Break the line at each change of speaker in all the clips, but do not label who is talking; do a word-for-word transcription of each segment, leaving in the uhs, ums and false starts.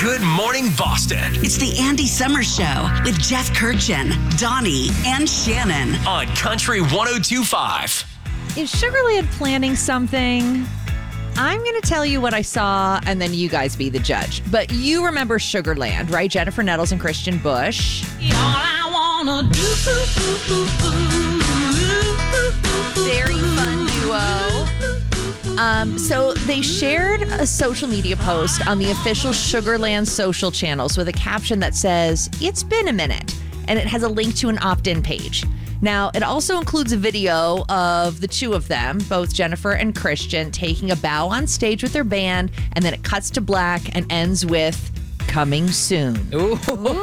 Good Morning Boston.
It's the Andy Summers Show with Jeff Kirchin, Donnie, and Shannon.
On Country one oh two point five.
Is Sugarland planning something? I'm going to tell you what I saw, and then you guys be the judge. But you remember Sugarland, right? Jennifer Nettles and Christian Bush.
All I wanna do.
Very fun duo. Um, so they shared a social media post on the official Sugarland social channels with a caption that says, "It's been a minute," and it has a link to an opt-in page. Now, it also includes a video of the two of them, both Jennifer and Christian, taking a bow on stage with their band, and then it cuts to black and ends with "coming soon."
Ooh.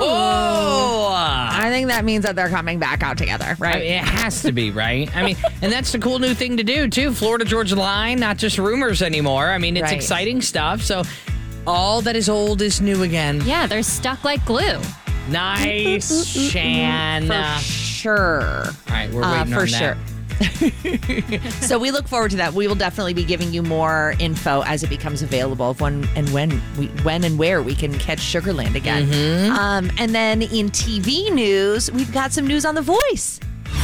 I think that means that they're coming back out together, right?
I mean, it has to be, right? I mean, and that's the cool new thing to do, too. Florida Georgia Line, not just rumors anymore. I mean, it's
Right.
exciting stuff. So all that is old is new again.
Yeah, they're stuck like glue.
Nice, Shan.
For sure.
All right, we're
Uh,
waiting
for
on
sure.
that.
So we look forward to that. We will definitely be giving you more info as it becomes available of when and when we when and where we can catch Sugarland again.
Mm-hmm.
Um, and then in T V news, we've got some news on The Voice.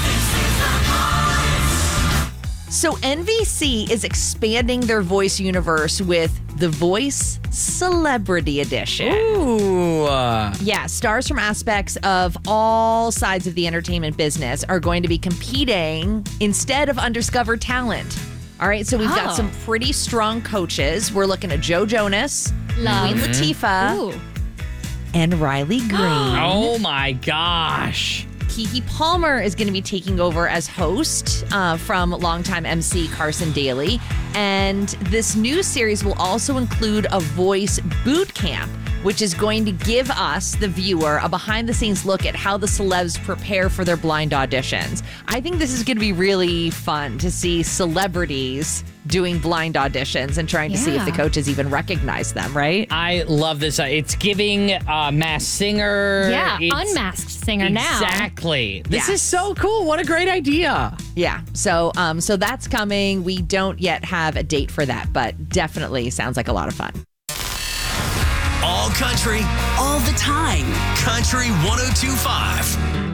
So N B C is expanding their Voice universe with The Voice Celebrity Edition.
Ooh. uh,
Yeah, stars from aspects of all sides of the entertainment business are going to be competing instead of undiscovered talent. All right, so we've got
Oh.
some pretty strong coaches. We're looking at Joe Jonas,
Love.
Queen Latifah,
Ooh.
and Riley Green.
Oh, my gosh.
Keke Palmer is going to be taking over as host uh, from longtime M C Carson Daly. And this new series will also include a voice boot camp, which is going to give us, the viewer, a behind-the-scenes look at how the celebs prepare for their blind auditions. I think this is going to be really fun to see celebrities doing blind auditions and trying to see if the
Yeah.
coaches even recognize them, right?
I love this. Uh, It's giving uh, Masked Singer.
Yeah,
It's-
unmasked singer now.
Exactly. This
Yeah.
is so cool. What a great idea.
Yeah. So um so that's coming. We don't yet have a date for that, but definitely sounds like a lot of fun.
All country,
All the time.
Country one oh two point five.